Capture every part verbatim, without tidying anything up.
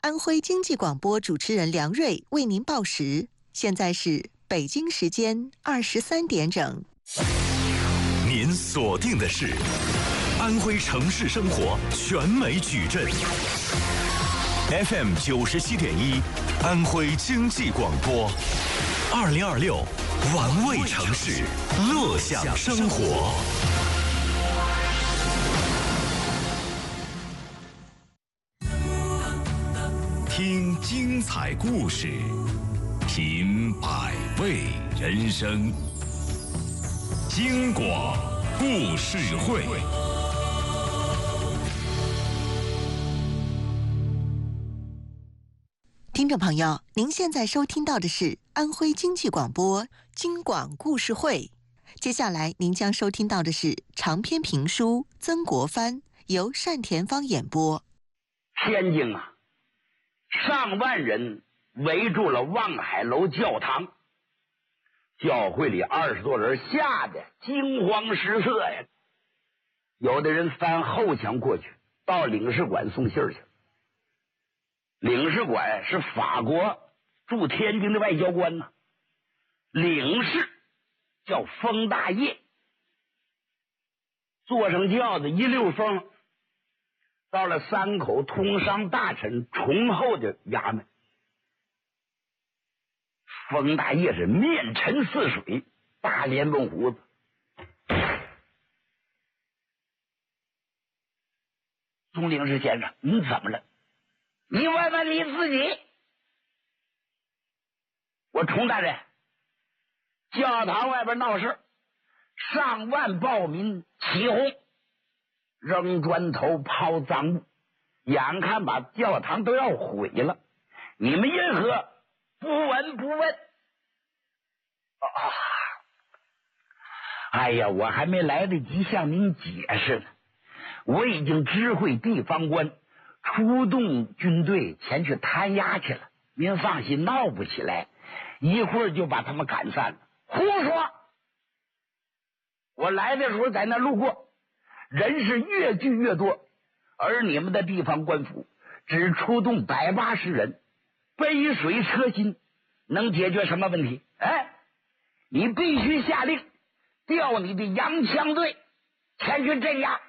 安徽经济广播主持人梁瑞为您报时。现在是北京时间二十三点整。 您锁定的是安徽城市生活全美矩阵 F M 九十七点一，安徽经济广播，二零二六玩味城市，乐享生活。听精彩故事，品百味人生。京广故事会， 听众朋友，您现在收听到的是安徽经济广播京广故事会。接下来您将收听到的是长篇评书《曾国藩》，由单田芳演播。 天津啊，上万人围住了望海楼教堂，教会里二十多人吓得惊慌失色呀。有的人翻后墙过去，到领事馆送信去。领事馆是法国驻天津的外交官呢、啊，领事叫封大业，坐上轿子一溜风，到了三口通商大臣崇厚的衙门。封大业是面沉似水，大脸蹦胡子。总领事先生，你怎么了？你问问你自己。我崇大人，教堂外边闹事，上万暴民起哄，扔砖头抛赃物，眼看把教堂都要毁了，你们因何不闻不问？啊！哎呀，我还没来得及向您解释呢，我已经知会地方官，出动军队前去弹压去了。您放心，闹不起来，一会儿就把他们赶散了。胡说！我来的时候在那路过，人是越聚越多，而你们的地方官府只出动百八十人，杯水车薪，能解决什么问题？哎，你必须下令调你的洋枪队前去镇压。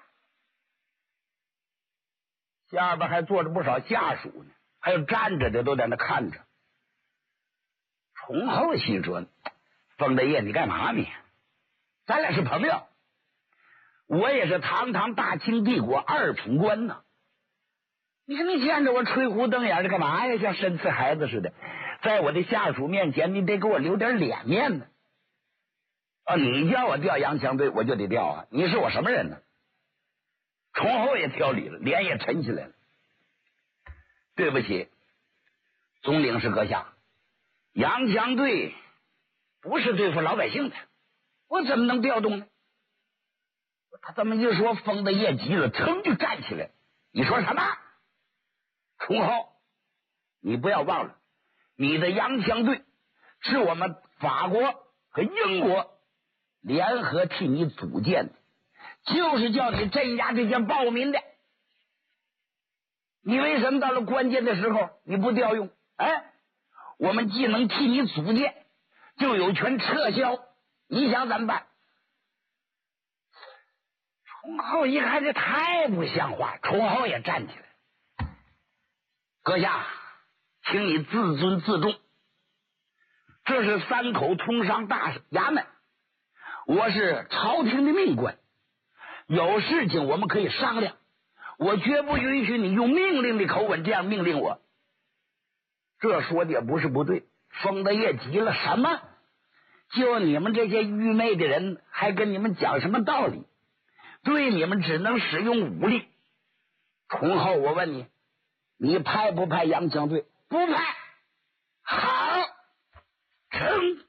下边还坐着不少下属呢，还有站着的都在那看着。崇厚心说：“封大爷，你干嘛呢？咱俩是朋友，我也是堂堂大清帝国二品官呢。你说你见着我吹胡瞪眼的干嘛呀？像深刺孩子似的，在我的下属面前，你得给我留点脸面呢。啊，你叫我调洋枪队，我就得调啊！你是我什么人呢？”崇厚也挑理了，脸也沉起来了。对不起，总领事阁下，洋枪队不是对付老百姓的，我怎么能调动呢？他这么一说，封大业急了，腾就站起来。你说什么？崇厚，你不要忘了，你的洋枪队是我们法国和英国联合替你组建的，就是叫你镇压这些暴民的。你为什么到了关键的时候你不调用？哎，我们既能替你组建，就有权撤销，你想怎么办？崇厚一看这太不像话，崇厚也站起来。阁下，请你自尊自重，这是三口通商大衙门，我是朝廷的命官，有事情我们可以商量，我绝不允许你用命令的口吻这样命令我。这说的也不是不对。封大业急了，什么？就你们这些愚昧的人，还跟你们讲什么道理？对你们只能使用武力。崇厚，我问你，你派不派洋枪队？不派。好，成。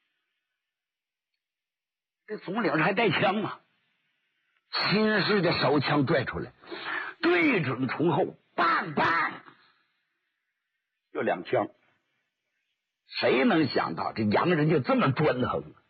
这总领事还带枪啊，亲师的手枪拽出来，对准崇厚，棒棒，就两枪。谁能想到这洋人就这么专横？